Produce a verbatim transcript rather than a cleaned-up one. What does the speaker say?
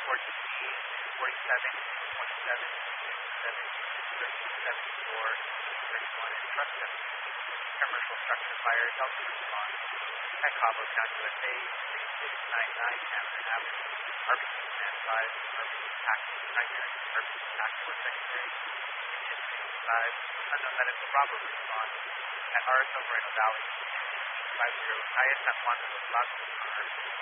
forty-seven, twenty-seven, fifty-seven, thirteen seventy-four, thirty-one, and Truck seventeen. Commercial structure fire Delta response at Cabo County, U S A, six six nine nine Hampton Avenue. R B C Command five, R B C Tactical Primary, R B C Tactical Secondary, Unit sixty-five, unknown medical robber response at R S O Moreno Valley, Unit eighteen fifty, I S M Juan de los Lagos,